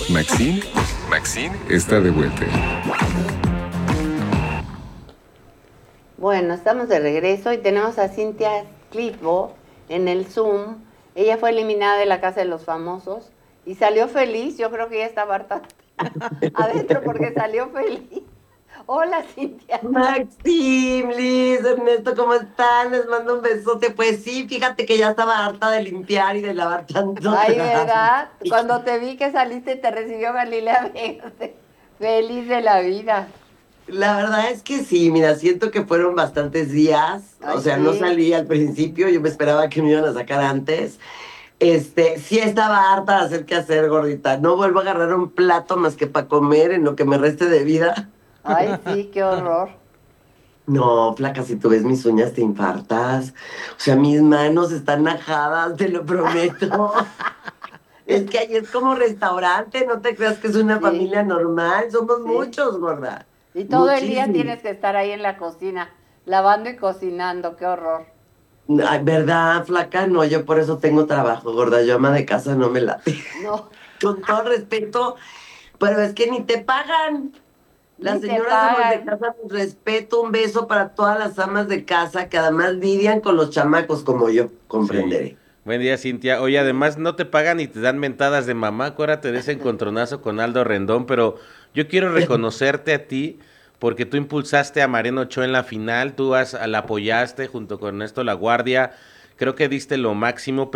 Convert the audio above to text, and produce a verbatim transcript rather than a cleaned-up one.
Maxine, Maxine está de vuelta. Bueno, estamos de regreso y tenemos a Cintia Clitbo en el Zoom. Ella fue eliminada de la Casa de los Famosos y salió feliz. Yo creo que ella estaba harta adentro porque salió feliz. Hola, Cintia. Maxim, Liz, Ernesto, ¿cómo están? Les mando un besote. Pues sí, fíjate que ya estaba harta de limpiar y de lavar tanto. Ay, ¿verdad? Cuando te vi que saliste te recibió Galilea Vega. Feliz de la vida. La verdad es que sí, mira, siento que fueron bastantes días. Ay, O sea, sí. no salí al principio, yo me esperaba que me iban a sacar antes. Este, sí estaba harta de hacer qué hacer, gordita. No vuelvo a agarrar un plato más que para comer en lo que me reste de vida. Ay, sí, qué horror. No, flaca, si tú ves mis uñas te infartas. O sea, mis manos están najadas, te lo prometo. Es que ahí es como restaurante, no te creas que es una Sí. familia normal, somos Sí. muchos, gorda. Y todo el día Muchísimos. tienes que estar ahí en la cocina, lavando y cocinando, qué horror. Ay, ¿verdad, flaca? No, yo por eso tengo trabajo, gorda. Yo ama de casa no me late. No, Con todo respeto, pero es que ni te pagan. Las ni te señoras amas de pagan. casa, un respeto, un beso para todas las amas de casa que además lidian con los chamacos como yo, comprenderé. Sí. Buen día, Cintia. Oye, además no te pagan y te dan mentadas de mamá. Acuérdate de ese encontronazo con Aldo Rendón, pero yo quiero reconocerte a ti porque tú impulsaste a Mariano Ochoa en la final, tú has, la apoyaste junto con Ernesto La Guardia. Creo que diste lo máximo.